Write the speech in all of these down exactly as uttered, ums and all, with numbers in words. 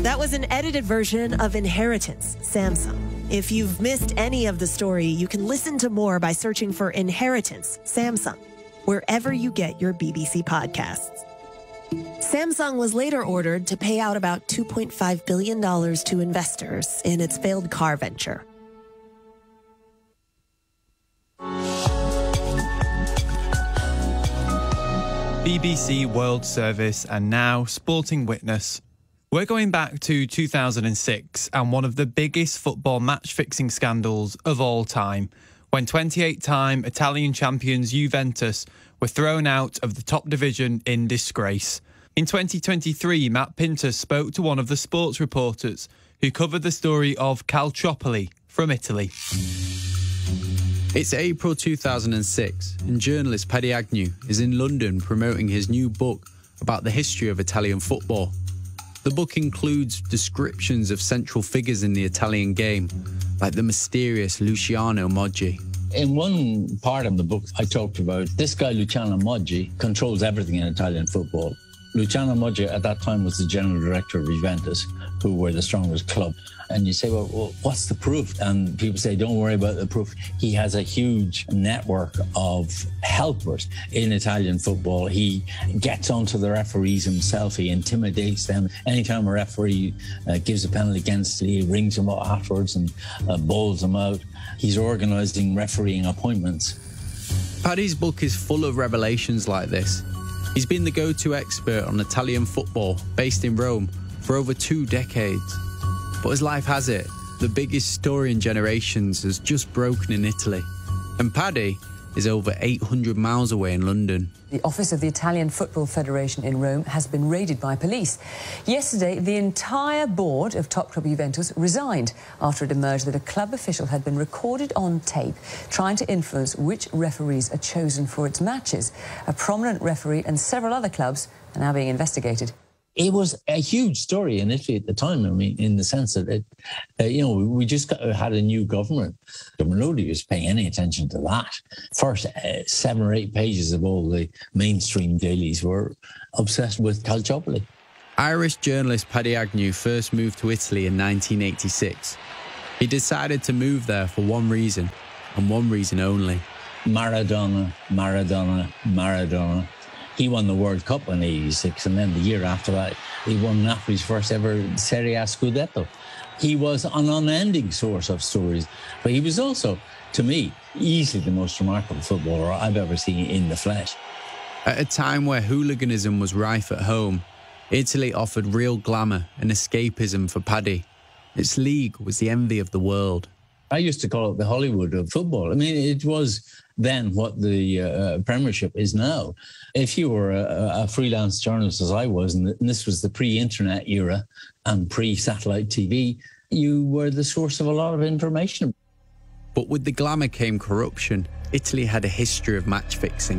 That was an edited version of Inheritance, Samsung. If you've missed any of the story, you can listen to more by searching for Inheritance, Samsung, wherever you get your B B C podcasts. Samsung was later ordered to pay out about two point five billion dollars to investors in its failed car venture. B B C World Service and now Sporting Witness. We're going back to two thousand six and one of the biggest football match-fixing scandals of all time, when twenty-eight-time Italian champions Juventus were thrown out of the top division in disgrace. In twenty twenty-three, Matt Pinter spoke to one of the sports reporters who covered the story of Calciopoli from Italy. It's April two thousand six, and journalist Paddy Agnew is in London promoting his new book about the history of Italian football. The book includes descriptions of central figures in the Italian game, like the mysterious Luciano Moggi. In one part of the book, I talked about this guy, Luciano Moggi, controls everything in Italian football. Luciano Moggi at that time was the general director of Juventus, who were the strongest club. And you say, well, well, what's the proof? And people say, don't worry about the proof. He has a huge network of helpers in Italian football. He gets onto the referees himself. He intimidates them. Anytime a referee uh, gives a penalty against, he rings them up afterwards and uh, bowls them out. He's organising refereeing appointments. Paddy's book is full of revelations like this. He's been the go-to expert on Italian football, based in Rome, for over two decades. But as life has it, the biggest story in generations has just broken in Italy. And Paddy is over eight hundred miles away in London. The office of the Italian Football Federation in Rome has been raided by police. Yesterday, the entire board of top club Juventus resigned after it emerged that a club official had been recorded on tape trying to influence which referees are chosen for its matches. A prominent referee and several other clubs are now being investigated. It was a huge story in Italy at the time. I mean, in the sense that, it, uh, you know, we just got, had a new government. Nobody was paying any attention to that. First uh, seven or eight pages of all the mainstream dailies were obsessed with Calciopoli. Irish journalist Paddy Agnew first moved to Italy in nineteen eighty-six. He decided to move there for one reason, and one reason only. Maradona, Maradona, Maradona. He won the World Cup in eighty-six, and then the year after that, he won Napoli's first ever Serie A Scudetto. He was an unending source of stories, but he was also, to me, easily the most remarkable footballer I've ever seen in the flesh. At a time where hooliganism was rife at home, Italy offered real glamour and escapism for Paddy. Its league was the envy of the world. I used to call it the Hollywood of football. I mean, it was then what the uh, Premiership is now. If you were a, a freelance journalist, as I was, and this was the pre-internet era and pre-satellite T V, you were the source of a lot of information. But with the glamour came corruption. Italy had a history of match-fixing.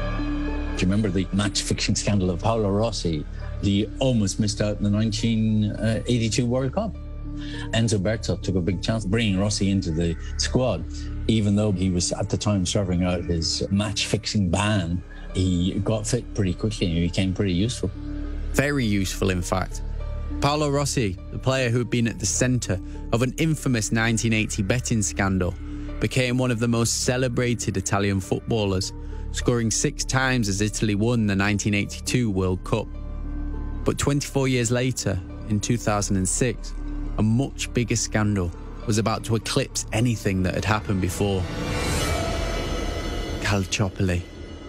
Do you remember the match-fixing scandal of Paolo Rossi? He almost missed out in the nineteen eighty-two World Cup. Enzo Berto took a big chance bringing Rossi into the squad. Even though he was at the time serving out his match-fixing ban, he got fit pretty quickly and he became pretty useful. Very useful, in fact. Paolo Rossi, the player who had been at the centre of an infamous nineteen eighty betting scandal, became one of the most celebrated Italian footballers, scoring six times as Italy won the nineteen eighty-two World Cup. But twenty-four years later, in two thousand six, a much bigger scandal was about to eclipse anything that had happened before. Calciopoli.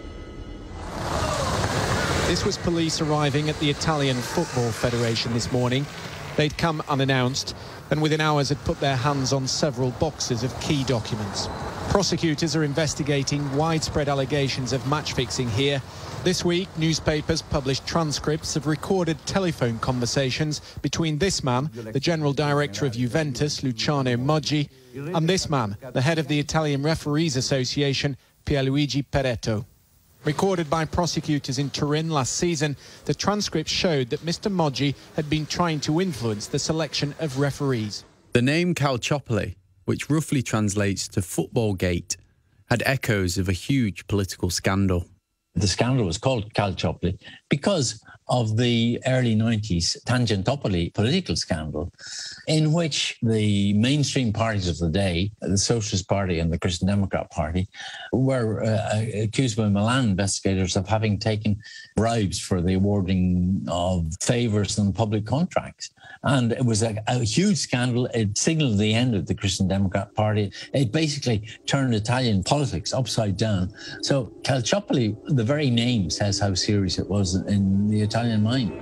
This was police arriving at the Italian Football Federation this morning. They'd come unannounced and within hours had put their hands on several boxes of key documents. Prosecutors are investigating widespread allegations of match-fixing here. This week, newspapers published transcripts of recorded telephone conversations between this man, the general director of Juventus, Luciano Moggi, and this man, the head of the Italian Referees Association, Pierluigi Peretto. Recorded by prosecutors in Turin last season, the transcripts showed that Mister Moggi had been trying to influence the selection of referees. The name Calciopoli, which roughly translates to Football Gate, had echoes of a huge political scandal. The scandal was called Calciopoli because of the early nineties Tangentopoli political scandal, in which the mainstream parties of the day, the Socialist Party and the Christian Democrat Party, were uh, accused by Milan investigators of having taken bribes for the awarding of favours in public contracts. And it was a, a huge scandal. It signalled the end of the Christian Democrat Party. It basically turned Italian politics upside down. So Calciopoli, the very name says how serious it was in the Italian mind.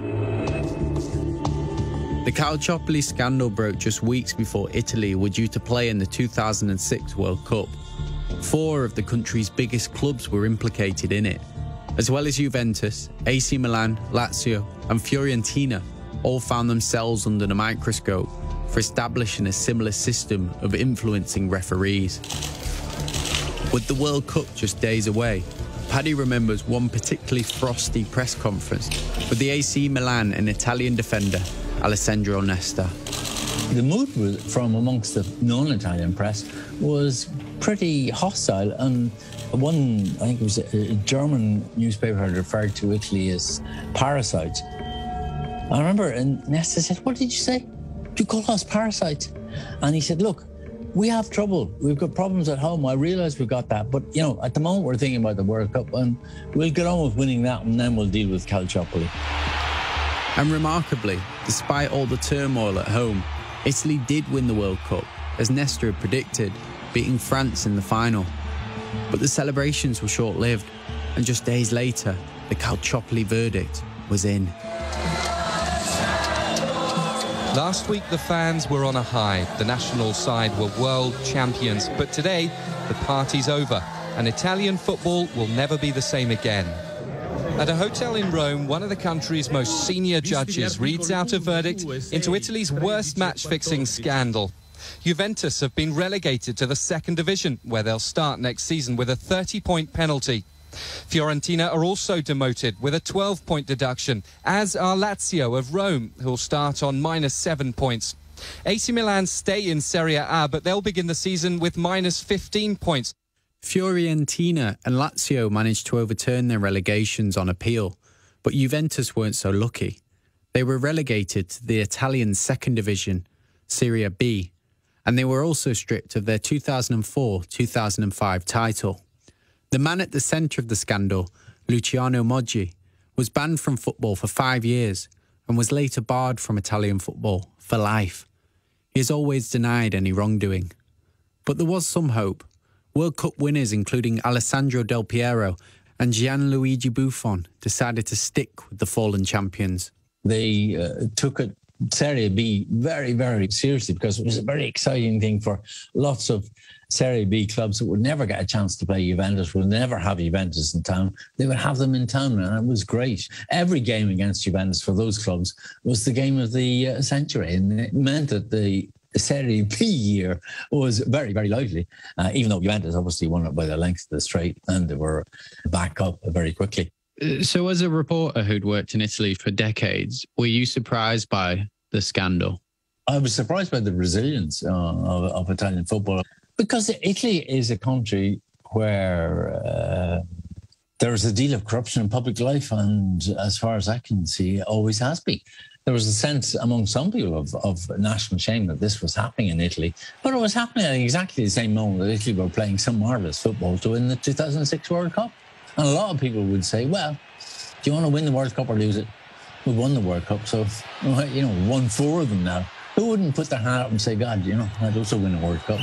The Calciopoli scandal broke just weeks before Italy were due to play in the two thousand six World Cup. Four of the country's biggest clubs were implicated in it. As well as Juventus, A C Milan, Lazio and Fiorentina all found themselves under the microscope for establishing a similar system of influencing referees. With the World Cup just days away, Paddy remembers one particularly frosty press conference with the A C Milan and Italian defender Alessandro Nesta. The mood from amongst the non-Italian press was pretty hostile, and one, I think it was a German newspaper had referred to Italy as parasites. I remember, and Nesta said, "What did you say? Do you call us parasites?" And he said, "Look, we have trouble. We've got problems at home. I realise we've got that. But, you know, at the moment we're thinking about the World Cup, and we'll get on with winning that, and then we'll deal with Calciopoli." And remarkably, despite all the turmoil at home, Italy did win the World Cup, as Nesta had predicted, beating France in the final. But the celebrations were short-lived, and just days later, the Calciopoli verdict was in. Last week, the fans were on a high. The national side were world champions. But today, the party's over, and Italian football will never be the same again. At a hotel in Rome, one of the country's most senior judges reads out a verdict into Italy's worst match-fixing scandal. Juventus have been relegated to the second division, where they'll start next season with a thirty-point penalty. Fiorentina are also demoted with a twelve-point deduction, as are Lazio of Rome, who'll start on minus seven points. A C Milan stay in Serie A, but they'll begin the season with minus fifteen points. Fiorentina and Lazio managed to overturn their relegations on appeal, but Juventus weren't so lucky. They were relegated to the Italian second division, Serie B, and they were also stripped of their two thousand four two thousand five title. The man at the centre of the scandal, Luciano Moggi, was banned from football for five years and was later barred from Italian football for life. He has always denied any wrongdoing. But there was some hope. World Cup winners including Alessandro Del Piero and Gianluigi Buffon decided to stick with the fallen champions. They uh, took it Serie B very, very seriously, because it was a very exciting thing for lots of Serie B clubs that would never get a chance to play Juventus, would never have Juventus in town. They would have them in town, and it was great. Every game against Juventus for those clubs was the game of the uh, century, and it meant that the Serie B year was very, very lively, uh, even though Juventus obviously won it by the length of the straight, and they were back up very quickly. So as a reporter who'd worked in Italy for decades, were you surprised by the scandal? I was surprised by the resilience uh, of, of Italian football, because Italy is a country where uh, there is a deal of corruption in public life, and as far as I can see, always has been. There was a sense among some people of, of national shame that this was happening in Italy, but it was happening at exactly the same moment that Italy were playing some marvellous football to win the two thousand six World Cup. And a lot of people would say, well, do you want to win the World Cup or lose it? We won the World Cup, so, you know, won four of them now. Who wouldn't put their hand up and say, God, you know, I'd also win a World Cup?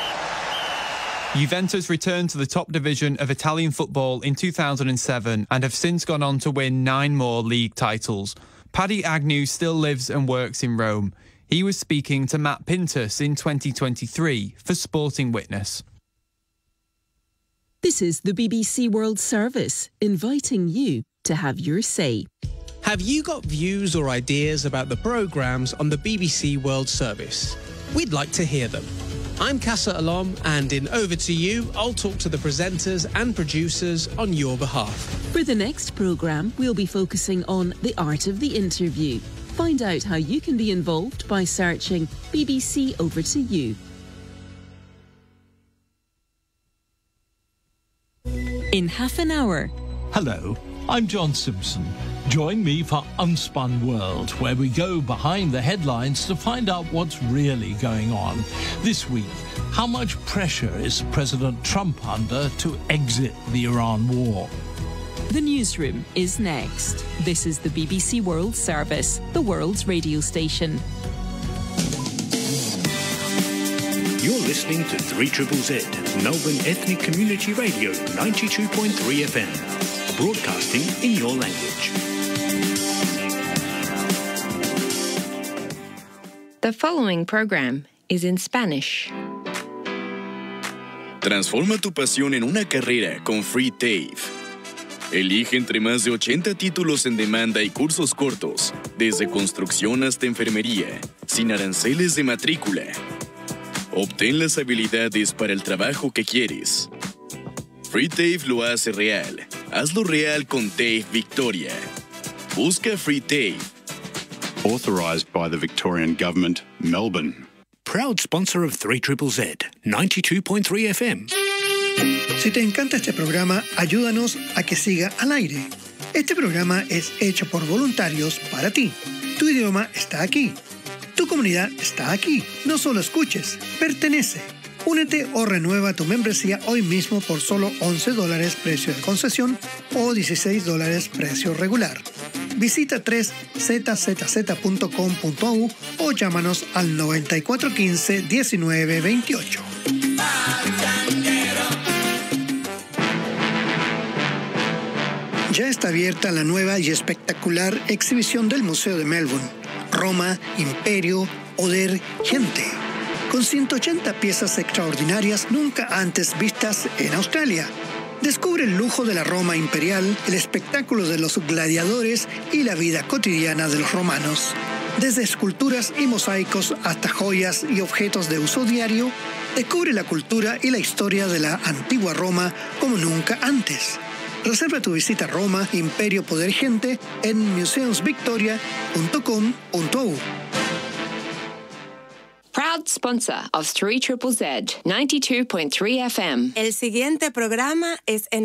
Juventus returned to the top division of Italian football in two thousand seven and have since gone on to win nine more league titles. Paddy Agnew still lives and works in Rome. He was speaking to Matt Pintus in twenty twenty-three for Sporting Witness. This is the B B C World Service, inviting you to have your say. Have you got views or ideas about the programmes on the B B C World Service? We'd like to hear them. I'm Casa Alom, and in Over to You, I'll talk to the presenters and producers on your behalf. For the next programme, we'll be focusing on the art of the interview. Find out how you can be involved by searching B B C Over to You. In half an hour. Hello, I'm John Simpson. Join me for Unspun World, where we go behind the headlines to find out what's really going on. This week, how much pressure is President Trump under to exit the Iran war? The newsroom is next. This is the B B C World Service, the world's radio station. You're listening to three Z Z, Melbourne Ethnic Community Radio, ninety-two point three F M, broadcasting in your language. The following program is in Spanish. Transforma tu pasión en una carrera con Free TAFE. Elige entre más de ochenta títulos en demanda y cursos cortos, desde construcción hasta enfermería, sin aranceles de matrícula. Obtén las habilidades para el trabajo que quieres. Free TAFE lo hace real. Hazlo real con TAFE Victoria. Busca Free TAFE. Authorised by the Victorian Government, Melbourne. Proud sponsor of three Z Z, ninety-two point three F M. Si te encanta este programa, ayúdanos a que siga al aire. Este programa es hecho por voluntarios para ti. Tu idioma está aquí. Tu comunidad está aquí. No solo escuches, pertenece. Únete o renueva tu membresía hoy mismo por solo once dólares precio de concesión o dieciséis dólares precio regular. Visita tres z z z punto com punto a u o llámanos al noventa y cuatro quince diecinueve veintiocho. Ya está abierta la nueva y espectacular exhibición del Museo de Melbourne, Roma, Imperio, Poder, Gente, con ciento ochenta piezas extraordinarias nunca antes vistas en Australia. Descubre el lujo de la Roma imperial, el espectáculo de los gladiadores y la vida cotidiana de los romanos. Desde esculturas y mosaicos hasta joyas y objetos de uso diario, descubre la cultura y la historia de la antigua Roma como nunca antes. Reserva tu visita a Roma, Imperio, Poder, Gente en museums victoria punto com punto a u. Proud sponsor of three Z Z, ninety-two point three F M. El siguiente programa es en